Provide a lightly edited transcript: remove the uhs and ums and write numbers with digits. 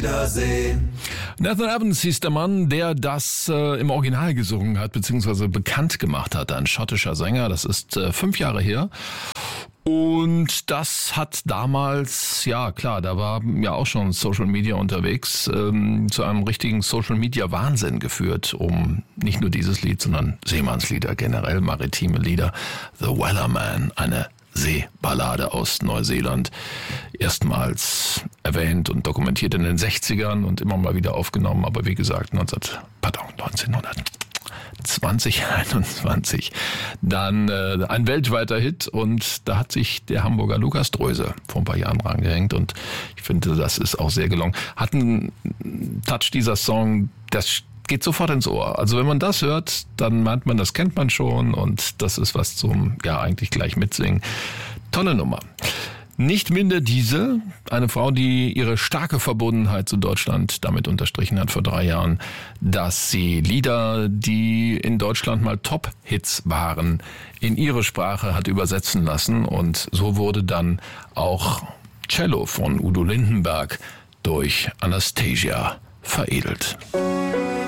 Wiedersehen. Nathan Evans hieß der Mann, der das im Original gesungen hat, beziehungsweise bekannt gemacht hat. Ein schottischer Sänger, das ist 5 Jahre her. Und das hat damals, ja klar, da war ja auch schon Social Media unterwegs, zu einem richtigen Social Media Wahnsinn geführt, um nicht nur dieses Lied, sondern Seemannslieder, generell maritime Lieder. The Wellerman, eine Seeballade aus Neuseeland, erstmals erwähnt und dokumentiert in den 60ern und immer mal wieder aufgenommen, aber wie gesagt 1921 dann ein weltweiter Hit, und da hat sich der Hamburger Lukas Dröse vor ein paar Jahren rangehängt, und ich finde, das ist auch sehr gelungen. Hat einen Touch, dieser Song, das geht sofort ins Ohr. Also wenn man das hört, dann meint man, das kennt man schon, und das ist was zum, ja, eigentlich gleich mitsingen. Tolle Nummer. Nicht minder diese, eine Frau, die ihre starke Verbundenheit zu Deutschland damit unterstrichen hat vor 3 Jahren, dass sie Lieder, die in Deutschland mal Top-Hits waren, in ihre Sprache hat übersetzen lassen, und so wurde dann auch Cello von Udo Lindenberg durch Anastasia veredelt.